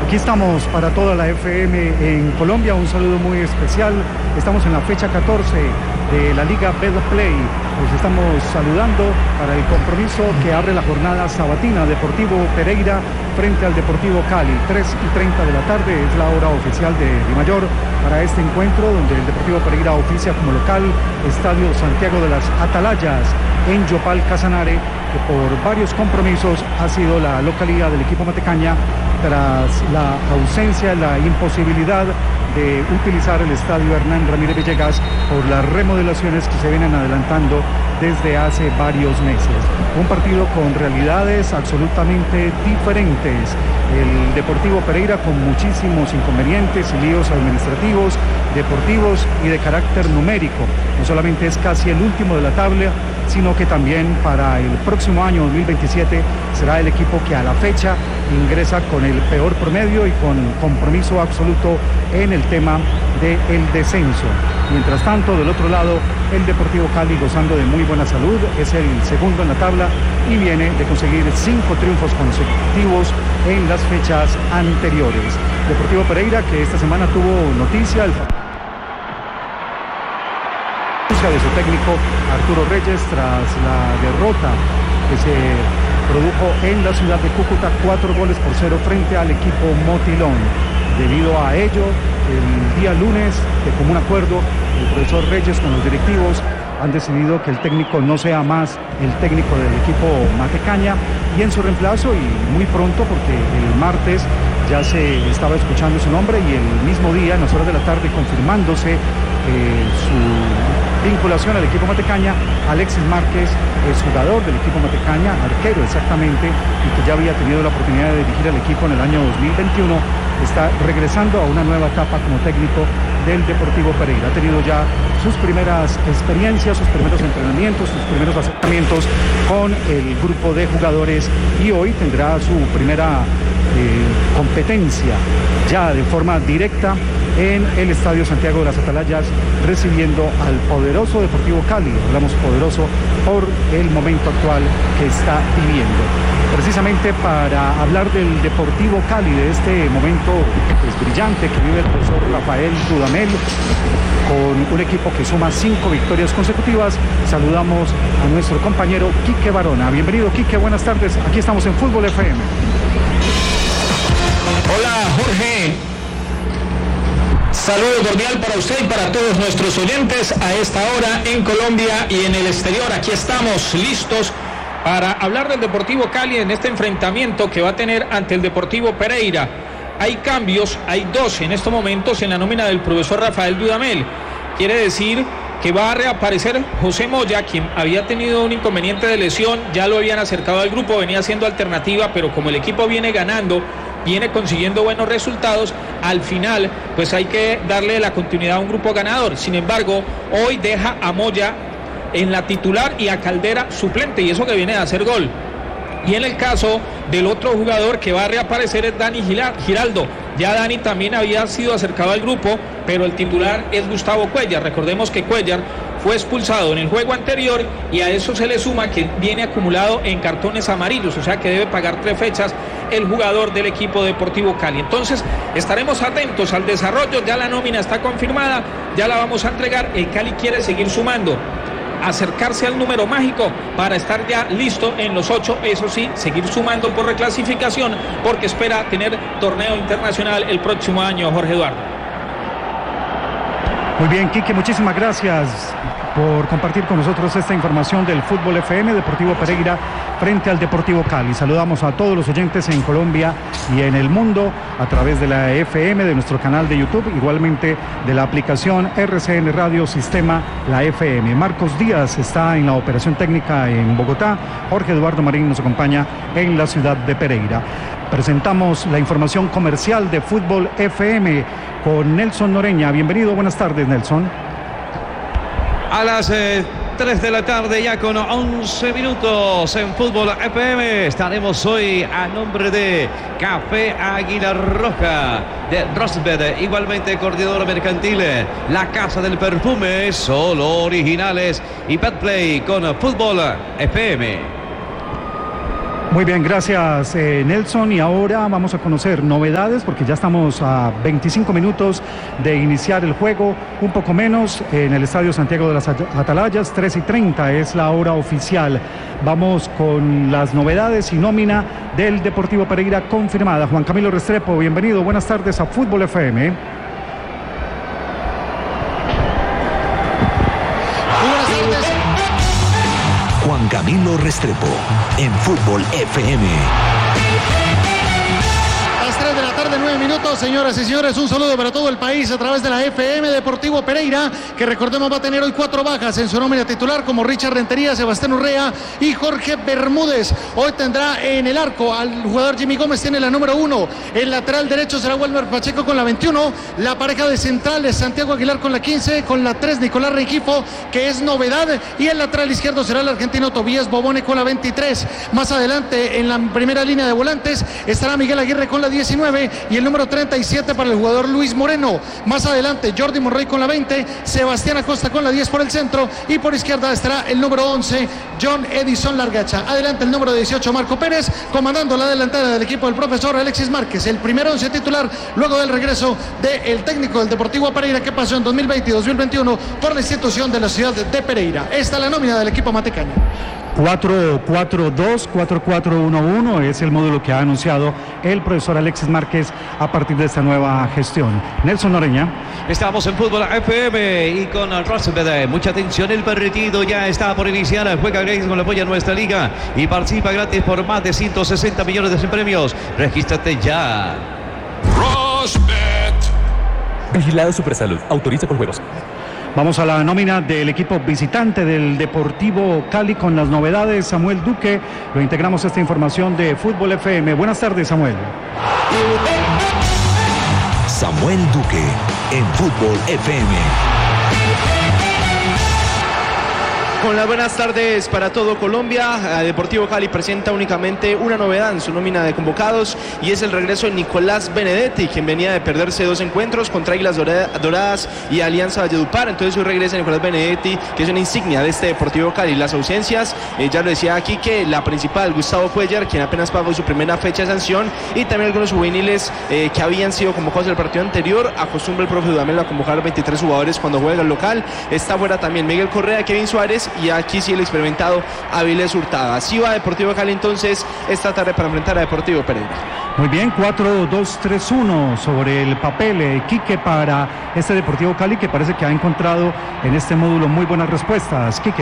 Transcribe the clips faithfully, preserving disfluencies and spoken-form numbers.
Aquí estamos para toda la F M en Colombia, un saludo muy especial. Estamos en la fecha catorce de la Liga Betplay. Los estamos saludando para el compromiso que abre la jornada sabatina. Deportivo Pereira frente al Deportivo Cali. tres y treinta de la tarde es la hora oficial de Dimayor para este encuentro, donde el Deportivo Pereira oficia como local Estadio Santiago de las Atalayas en Yopal Casanare, que por varios compromisos ha sido la localidad del equipo Matecaña tras la ausencia, la imposibilidad de utilizar el estadio Hernán Ramírez Villegas por las remodelaciones que se vienen adelantando desde hace varios meses. Un partido con realidades absolutamente diferentes. El Deportivo Pereira con muchísimos inconvenientes y líos administrativos, deportivos y de carácter numérico. No solamente es casi el último de la tabla, sino que también para el próximo año dos mil veintisiete será el equipo que a la fecha ingresa con el peor promedio y con compromiso absoluto en el tema del descenso. Mientras tanto, del otro lado, el Deportivo Cali, gozando de muy buena salud, es el segundo en la tabla y viene de conseguir cinco triunfos consecutivos en las fechas anteriores. Deportivo Pereira, que esta semana tuvo noticia el... de su técnico Arturo Reyes tras la derrota que se produjo en la ciudad de Cúcuta, cuatro goles por cero frente al equipo Motilón. Debido a ello, el día lunes, de común acuerdo, el profesor Reyes con los directivos han decidido que el técnico no sea más el técnico del equipo Matecaña, y en su reemplazo, y muy pronto, porque el martes ya se estaba escuchando su nombre y el mismo día, en las horas de la tarde, confirmándose eh, su vinculación al equipo Matecaña, Alexis Márquez es jugador del equipo Matecaña, arquero exactamente, y que ya había tenido la oportunidad de dirigir al equipo en el año dos mil veintiuno, está regresando a una nueva etapa como técnico del Deportivo Pereira. Ha tenido ya sus primeras experiencias, sus primeros entrenamientos, sus primeros acercamientos con el grupo de jugadores, y hoy tendrá su primera eh, competencia ya de forma directa en el Estadio Santiago de las Atalayas, recibiendo al poderoso Deportivo Cali. Hablamos poderoso por el momento actual que está viviendo. Precisamente para hablar del Deportivo Cali, de este momento pues, brillante que vive el profesor Rafael Dudamel, con un equipo que suma cinco victorias consecutivas, saludamos a nuestro compañero Quique Barona. Bienvenido, Quique, buenas tardes. Aquí estamos en Fútbol F M. Hola, Jorge. Saludo cordial para usted y para todos nuestros oyentes a esta hora en Colombia y en el exterior. Aquí estamos listos para hablar del Deportivo Cali en este enfrentamiento que va a tener ante el Deportivo Pereira. Hay cambios, hay dos en estos momentos en la nómina del profesor Rafael Dudamel. Quiere decir que va a reaparecer José Moya, quien había tenido un inconveniente de lesión, ya lo habían acercado al grupo, venía siendo alternativa, pero como el equipo viene ganando, viene consiguiendo buenos resultados, al final pues hay que darle la continuidad a un grupo ganador. Sin embargo, hoy deja a Moya en la titular y a Caldera suplente, y eso que viene de hacer gol. Y en el caso del otro jugador que va a reaparecer es Dani Giraldo. Ya Dani también había sido acercado al grupo, pero el titular es Gustavo Cuellar. Recordemos que Cuellar fue expulsado en el juego anterior y a eso se le suma que viene acumulado en cartones amarillos, o sea que debe pagar tres fechas el jugador del equipo Deportivo Cali. Entonces estaremos atentos al desarrollo, ya la nómina está confirmada, ya la vamos a entregar. El Cali quiere seguir sumando, acercarse al número mágico para estar ya listo en los ocho, eso sí, seguir sumando por reclasificación, porque espera tener torneo internacional el próximo año, Jorge Eduardo. Muy bien, Quique, muchísimas gracias por compartir con nosotros esta información del Fútbol F M. Deportivo Pereira frente al Deportivo Cali. Saludamos a todos los oyentes en Colombia y en el mundo a través de la F M, de nuestro canal de YouTube, igualmente de la aplicación R C N Radio Sistema La F M. Marcos Díaz está en la operación técnica en Bogotá. Jorge Eduardo Marín nos acompaña en la ciudad de Pereira. Presentamos la información comercial de Fútbol F M con Nelson Noreña. Bienvenido, buenas tardes, Nelson. A las eh, tres de la tarde, ya con once minutos en Fútbol F M, estaremos hoy a nombre de Café Águila Roja, de Rosberg, igualmente coordinador mercantil, La Casa del Perfume, solo originales, y Betplay con Fútbol F M. Muy bien, gracias eh, Nelson. Y ahora vamos a conocer novedades porque ya estamos a veinticinco minutos de iniciar el juego, un poco menos, en el Estadio Santiago de las Atalayas. Tres y treinta es la hora oficial. Vamos con las novedades y nómina del Deportivo Pereira confirmada. Juan Camilo Restrepo, bienvenido, buenas tardes a Fútbol F M. Juan Camilo Restrepo en Fútbol F M. Las tres de la tarde, nueve minutos, señoras y señores, un saludo para todo el país a través de la F M. Deportivo Pereira, que recordemos va a tener hoy cuatro bajas en su nómina titular, como Richard Rentería, Sebastián Urrea y Jorge Bermúdez. Hoy tendrá en el arco al jugador Jimmy Gómez, tiene la número uno. El lateral derecho será Walmer Pacheco con la veintiuno. La pareja de centrales, Santiago Aguilar con la quince, con la tres Nicolás Rengifo, que es novedad, y el lateral izquierdo será el argentino Tobías Bobone con la veintitrés. Más adelante, en la primera línea de volantes, estará Miguel Aguirre con la diecinueve y el número treinta y siete para el jugador Luis Moreno. Más adelante, Jordi Monroy con la veinte, Sebastián Acosta con la diez por el centro, y por izquierda estará el número once, John Edison Largacha. Adelante el número dieciocho, Marco Pérez, comandando la delantera del equipo del profesor Alexis Márquez, el primer once titular luego del regreso del técnico del Deportivo Pereira, que pasó en dos mil veinte y dos mil veintiuno por la institución de la ciudad de Pereira. Esta es la nómina del equipo matecaño. cuatro cuatro dos, cuatro cuatro uno uno es el módulo que ha anunciado el profesor Alexis Márquez a partir de esta nueva gestión. Nelson Noreña. Estamos en Fútbol F M y con Rosenberg. Mucha atención, el partido ya está por iniciar. Juega gratis con la apoyo a nuestra liga y participa gratis por más de ciento sesenta millones de premios. Regístrate ya. Rosbet. Vigilado Supersalud. Autoriza con juegos. Vamos a la nómina del equipo visitante del Deportivo Cali con las novedades. Samuel Duque, lo integramos a esta información de Fútbol F M. Buenas tardes, Samuel. Samuel Duque en Fútbol F M. Con las buenas tardes para todo Colombia. Deportivo Cali presenta únicamente una novedad en su nómina de convocados, y es el regreso de Nicolás Benedetti, quien venía de perderse dos encuentros contra Águilas Doradas y Alianza Valledupar. Entonces hoy regresa Nicolás Benedetti, que es una insignia de este Deportivo Cali. Las ausencias, eh, ya lo decía aquí, que la principal, Gustavo Cuellar, quien apenas pagó su primera fecha de sanción, y también algunos juveniles eh, que habían sido convocados en el partido anterior. Acostumbra el profe Dudamel a convocar a veintitrés jugadores cuando juega el local. Está fuera también Miguel Correa, Kevin Suárez, y aquí sí el experimentado Avilés Hurtado. Así va Deportivo Cali entonces esta tarde para enfrentar a Deportivo Pereira. Muy bien, cuatro dos tres uno sobre el papel, eh, Quique, para este Deportivo Cali, que parece que ha encontrado en este módulo muy buenas respuestas. Quique.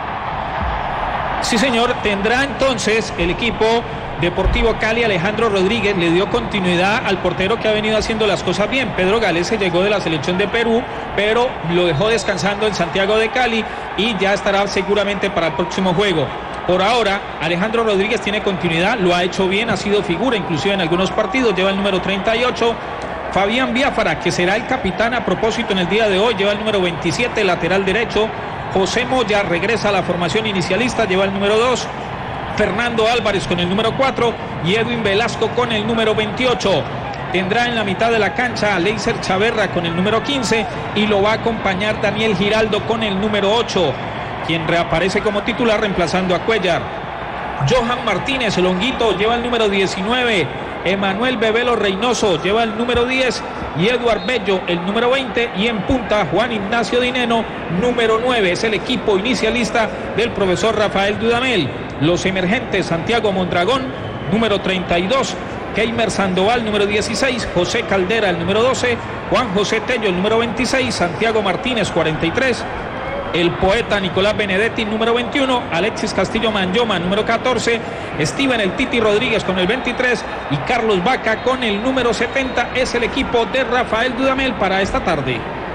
Sí, señor, tendrá entonces el equipo Deportivo Cali. Alejandro Rodríguez le dio continuidad al portero que ha venido haciendo las cosas bien. Pedro Galese llegó de la selección de Perú, pero lo dejó descansando en Santiago de Cali y ya estará seguramente para el próximo juego. Por ahora, Alejandro Rodríguez tiene continuidad, lo ha hecho bien, ha sido figura inclusive en algunos partidos, lleva el número treinta y ocho. Fabián Biafara, que será el capitán a propósito en el día de hoy, lleva el número veintisiete, lateral derecho. José Moya regresa a la formación inicialista, lleva el número dos. Fernando Álvarez con el número cuatro y Edwin Velasco con el número veintiocho. Tendrá en la mitad de la cancha a Leiser Chaverra con el número quince y lo va a acompañar Daniel Giraldo con el número ocho, quien reaparece como titular reemplazando a Cuellar. Johan Martínez, el honguito, lleva el número diecinueve. Emanuel Bebelo Reynoso lleva el número diez y Eduard Bello el número veinte, y en punta Juan Ignacio Dineno número nueve. Es el equipo inicialista del profesor Rafael Dudamel. Los emergentes: Santiago Mondragón número treinta y dos, Keimer Sandoval número dieciséis, José Caldera el número doce, Juan José Tello el número veintiséis, Santiago Martínez cuarenta y tres, el poeta Nicolás Benedetti número veintiuno, Alexis Castillo Manyoma número catorce, Steven el Titi Rodríguez con el veintitrés y Carlos Vaca con el número setenta. Es el equipo de Rafael Dudamel para esta tarde.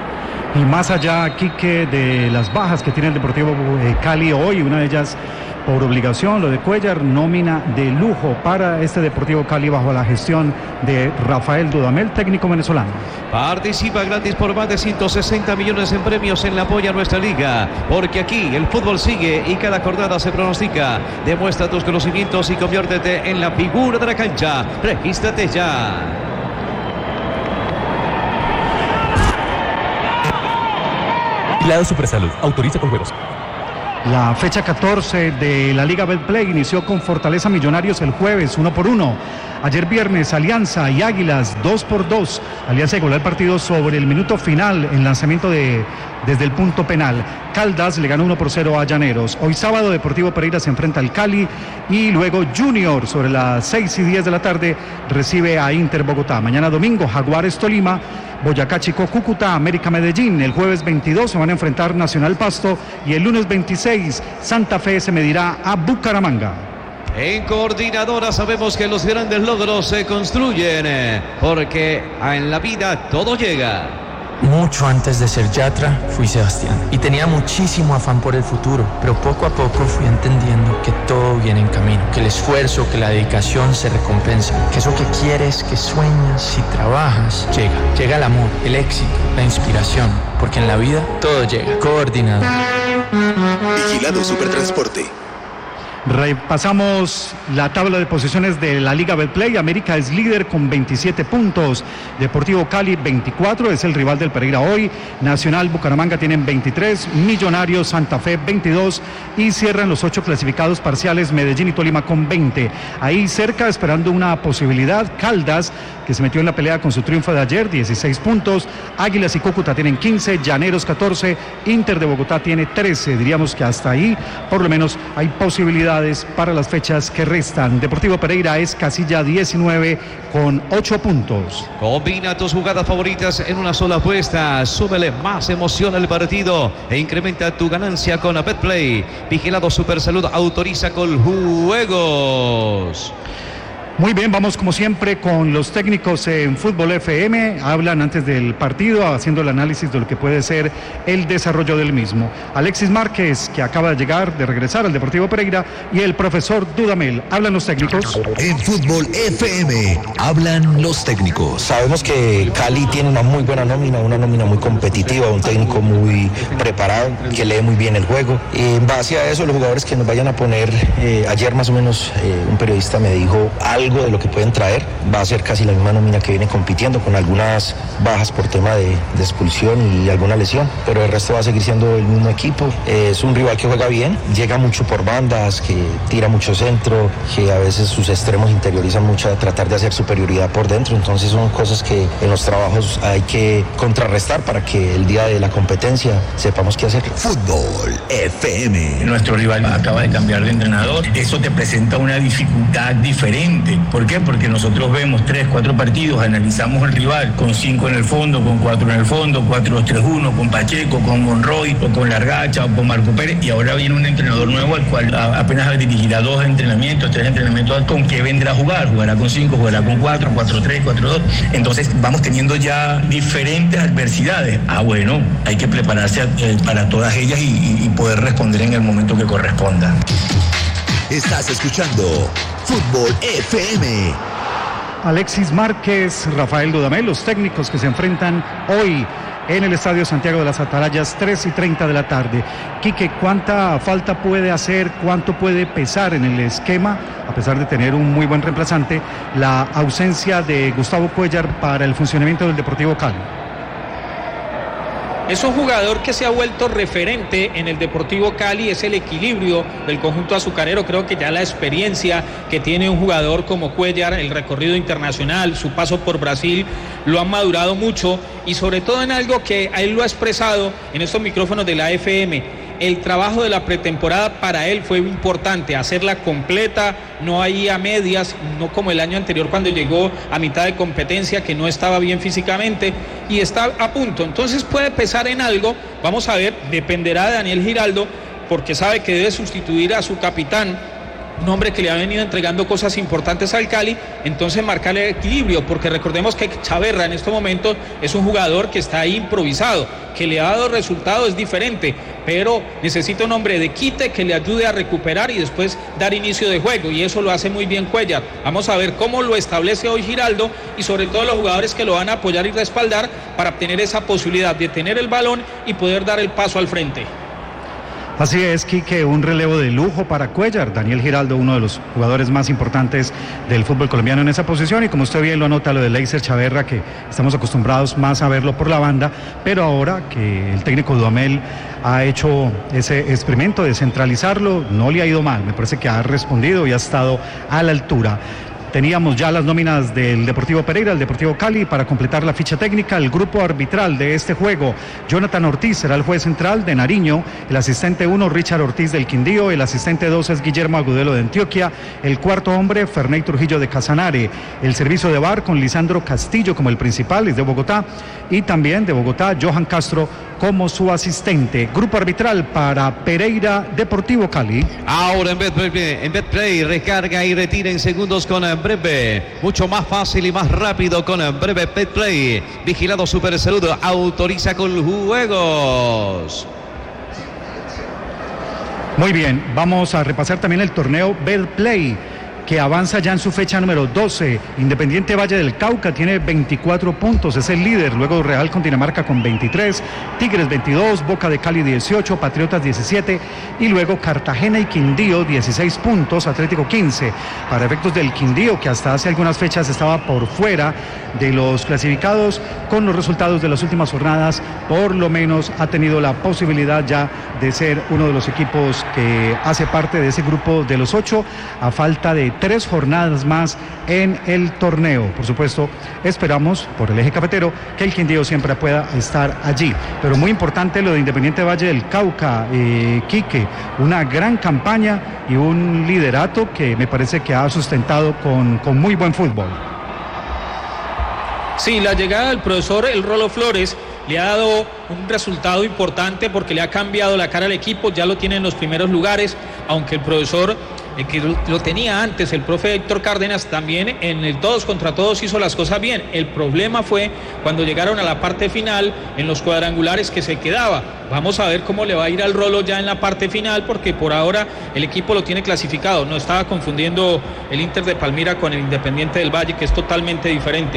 Y más allá, Quique, de las bajas que tiene el Deportivo eh, Cali hoy, una de ellas por obligación, lo de Cuellar, nómina de lujo para este Deportivo Cali bajo la gestión de Rafael Dudamel, técnico venezolano. Participa gratis por más de ciento sesenta millones en premios en la apoya a nuestra liga, porque aquí el fútbol sigue y cada jornada se pronostica. Demuestra tus conocimientos y conviértete en la figura de la cancha. Regístrate ya. Vigilado Supersalud. Autoriza con juegos. La fecha catorce de la Liga Betplay inició con Fortaleza Millonarios el jueves, uno por uno. Ayer viernes, Alianza y Águilas, dos por dos. Alianza igualó el partido sobre el minuto final en lanzamiento de, desde el punto penal. Caldas le ganó uno por cero a Llaneros. Hoy sábado, Deportivo Pereira se enfrenta al Cali y luego Junior sobre las seis y diez de la tarde recibe a Inter Bogotá. Mañana domingo, Jaguares Tolima, Boyacá Chico Cúcuta, América Medellín. El jueves veintidós se van a enfrentar Nacional Pasto y el lunes veintiséis Santa Fe se medirá a Bucaramanga. En Coordinadora sabemos que los grandes logros se construyen, porque en la vida todo llega. Mucho antes de ser Yatra, fui Sebastián y tenía muchísimo afán por el futuro, pero poco a poco fui entendiendo que todo viene en camino, que el esfuerzo, que la dedicación se recompensa, que eso que quieres, que sueñas, si trabajas, llega. Llega el amor, el éxito, la inspiración, porque en la vida todo llega. Coordinado. Vigilado Supertransporte. Repasamos la tabla de posiciones de la Liga Betplay. América es líder con veintisiete puntos. Deportivo Cali veinticuatro, es el rival del Pereira hoy. Nacional, Bucaramanga tienen veintitrés. Millonarios, Santa Fe veintidós. Y cierran los ocho clasificados parciales Medellín y Tolima con veinte. Ahí cerca, esperando una posibilidad, Caldas, que se metió en la pelea con su triunfo de ayer, dieciséis puntos. Águilas y Cúcuta tienen quince. Llaneros catorce. Inter de Bogotá tiene trece. Diríamos que hasta ahí, por lo menos, hay posibilidad para las fechas que restan. Deportivo Pereira es casilla diecinueve con ocho puntos. Combina tus jugadas favoritas en una sola apuesta. Súbele más emoción al partido e incrementa tu ganancia con Betplay. Vigilado Supersalud, autoriza con juegos. Muy bien, vamos como siempre con los técnicos en Fútbol F M. Hablan antes del partido, haciendo el análisis de lo que puede ser el desarrollo del mismo. Alexis Márquez, que acaba de llegar, de regresar al Deportivo Pereira, y el profesor Dudamel. Hablan los técnicos. En Fútbol F M, hablan los técnicos. Sabemos que Cali tiene una muy buena nómina, una nómina muy competitiva, un técnico muy preparado, que lee muy bien el juego. En base a eso, los jugadores que nos vayan a poner, eh, ayer más o menos eh, un periodista me dijo algo algo de lo que pueden traer, va a ser casi la misma nómina que viene compitiendo, con algunas bajas por tema de, de expulsión y alguna lesión, pero el resto va a seguir siendo el mismo equipo. Eh, es un rival que juega bien, llega mucho por bandas, que tira mucho centro, que a veces sus extremos interiorizan mucho a tratar de hacer superioridad por dentro, entonces son cosas que en los trabajos hay que contrarrestar para que el día de la competencia sepamos qué hacer. Fútbol F M. Nuestro rival acaba de cambiar de entrenador, eso te presenta una dificultad diferente. ¿Por qué? Porque nosotros vemos tres, cuatro partidos, analizamos el rival con cinco en el fondo, con cuatro en el fondo, cuatro dos tres uno, con Pacheco, con Monroy, o con Largacha, o con Marco Pérez, y ahora viene un entrenador nuevo al cual apenas dirigirá dos entrenamientos, tres entrenamientos. ¿Con qué vendrá a jugar? ¿Jugará con cinco, jugará con cuatro, cuatro tres, cuatro dos? Entonces vamos teniendo ya diferentes adversidades. Ah, bueno, hay que prepararse eh, para todas ellas y, y poder responder en el momento que corresponda. Estás escuchando Fútbol F M. Alexis Márquez, Rafael Dudamel, los técnicos que se enfrentan hoy en el Estadio Santiago de las Atalayas, tres y treinta de la tarde. Quique, ¿cuánta falta puede hacer, cuánto puede pesar en el esquema, a pesar de tener un muy buen reemplazante, la ausencia de Gustavo Cuéllar para el funcionamiento del Deportivo Cali? Es un jugador que se ha vuelto referente en el Deportivo Cali, es el equilibrio del conjunto azucarero. Creo que ya la experiencia que tiene un jugador como Cuéllar, el recorrido internacional, su paso por Brasil, lo han madurado mucho, y sobre todo en algo que a él lo ha expresado en estos micrófonos de la F M. El trabajo de la pretemporada para él fue importante, hacerla completa, no ahí a medias, no como el año anterior cuando llegó a mitad de competencia, que no estaba bien físicamente y está a punto. Entonces puede pesar en algo, vamos a ver, dependerá de Daniel Giraldo, porque sabe que debe sustituir a su capitán, un hombre que le ha venido entregando cosas importantes al Cali, entonces marcarle equilibrio, porque recordemos que Chaverra en estos momentos es un jugador que está ahí improvisado, que le ha dado resultados, es diferente, pero necesita un hombre de quite que le ayude a recuperar y después dar inicio de juego, y eso lo hace muy bien Cuéllar. Vamos a ver cómo lo establece hoy Giraldo, y sobre todo los jugadores que lo van a apoyar y respaldar para obtener esa posibilidad de tener el balón y poder dar el paso al frente. Así es, Quique, un relevo de lujo para Cuellar. Daniel Giraldo, uno de los jugadores más importantes del fútbol colombiano en esa posición, y como usted bien lo anota, lo de Leiser Chaverra, que estamos acostumbrados más a verlo por la banda, pero ahora que el técnico Dudamel ha hecho ese experimento de centralizarlo, no le ha ido mal, me parece que ha respondido y ha estado a la altura. Teníamos ya las nóminas del Deportivo Pereira, el Deportivo Cali, para completar la ficha técnica. El grupo arbitral de este juego: Jonathan Ortiz será el juez central de Nariño, el asistente uno, Richard Ortiz del Quindío, el asistente dos es Guillermo Agudelo de Antioquia, el cuarto hombre, Ferney Trujillo de Casanare, el servicio de V A R con Lisandro Castillo como el principal, es de Bogotá, y también de Bogotá, Johan Castro como su asistente. Grupo arbitral para Pereira Deportivo Cali. Ahora en Betplay, en Betplay recarga y retira en segundos con Breve, mucho más fácil y más rápido con Breve Betplay. Vigilado Supersalud, autoriza con juegos. Muy bien, vamos a repasar también el torneo Betplay, que avanza ya en su fecha número doce. Independiente Valle del Cauca tiene veinticuatro puntos, es el líder. Luego Real Cundinamarca con veintitrés, Tigres veintidós, Boca de Cali dieciocho, Patriotas diecisiete, y luego Cartagena y Quindío dieciséis puntos, Atlético quince. Para efectos del Quindío, que hasta hace algunas fechas estaba por fuera de los clasificados, con los resultados de las últimas jornadas, por lo menos ha tenido la posibilidad ya de ser uno de los equipos que hace parte de ese grupo de los ocho, a falta de tres jornadas más en el torneo. Por supuesto, esperamos por el eje cafetero que el Quindío siempre pueda estar allí. Pero muy importante lo de Independiente Valle del Cauca, eh, Quique, una gran campaña y un liderato que me parece que ha sustentado con, con muy buen fútbol. Sí, la llegada del profesor El Rolo Flores le ha dado un resultado importante porque le ha cambiado la cara al equipo, ya lo tiene en los primeros lugares, aunque el profesor, el que lo tenía antes, el profe Héctor Cárdenas, también en el todos contra todos hizo las cosas bien. El problema fue cuando llegaron a la parte final, en los cuadrangulares, que se quedaba. Vamos a ver cómo le va a ir al Rolo ya en la parte final, porque por ahora el equipo lo tiene clasificado. No estaba confundiendo el Inter de Palmira con el Independiente del Valle, que es totalmente diferente.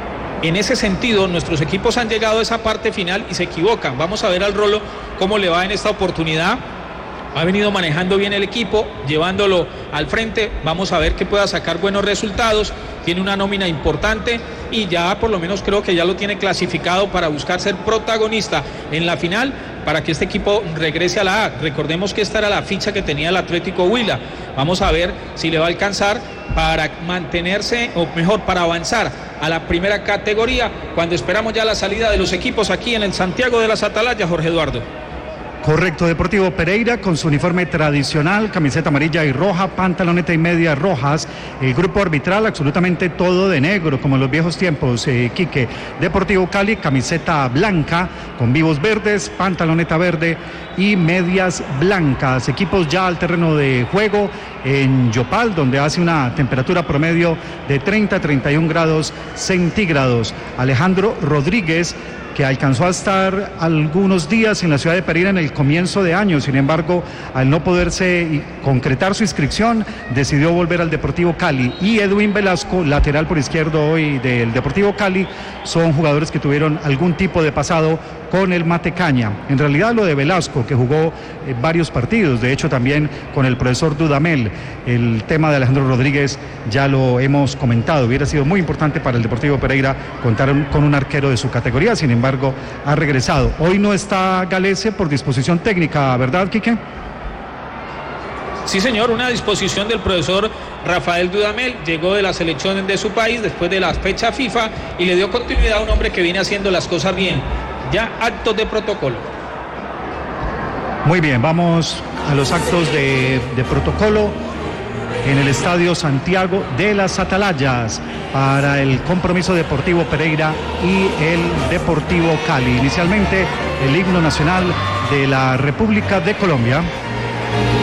En ese sentido, nuestros equipos han llegado a esa parte final y se equivocan. Vamos a ver al Rolo cómo le va en esta oportunidad. Ha venido manejando bien el equipo, llevándolo al frente. Vamos a ver que pueda sacar buenos resultados. Tiene una nómina importante y ya por lo menos creo que ya lo tiene clasificado para buscar ser protagonista en la final, para que este equipo regrese a la A. Recordemos que esta era la ficha que tenía el Atlético Huila. Vamos a ver si le va a alcanzar para mantenerse, o mejor, para avanzar a la primera categoría, cuando esperamos ya la salida de los equipos aquí en el Santiago de las Atalayas, Jorge Eduardo. Correcto, Deportivo Pereira con su uniforme tradicional, camiseta amarilla y roja, pantaloneta y media rojas. El grupo arbitral absolutamente todo de negro, como en los viejos tiempos, eh, Quique. Deportivo Cali, camiseta blanca con vivos verdes, pantaloneta verde y medias blancas. Equipos ya al terreno de juego en Yopal, donde hace una temperatura promedio de treinta a treinta y un grados centígrados. Alejandro Rodríguez, que alcanzó a estar algunos días en la ciudad de Pereira en el comienzo de año, sin embargo, al no poderse concretar su inscripción, decidió volver al Deportivo Cali. Y Edwin Velasco, lateral por izquierdo hoy del Deportivo Cali, son jugadores que tuvieron algún tipo de pasado con el Matecaña. En realidad lo de Velasco, que jugó eh, varios partidos, de hecho también con el profesor Dudamel. El tema de Alejandro Rodríguez ya lo hemos comentado, hubiera sido muy importante para el Deportivo Pereira contar un, con un arquero de su categoría, sin embargo ha regresado. Hoy no está Galese por disposición técnica, ¿verdad, Quique? Sí, señor, una disposición del profesor Rafael Dudamel. Llegó de la selección de su país después de la fecha FIFA y le dio continuidad a un hombre que viene haciendo las cosas bien. Ya actos de protocolo. Muy bien, vamos a los actos de, de protocolo en el Estadio Santiago de las Atalayas para el compromiso Deportivo Pereira y el Deportivo Cali. Inicialmente el himno nacional de la República de Colombia.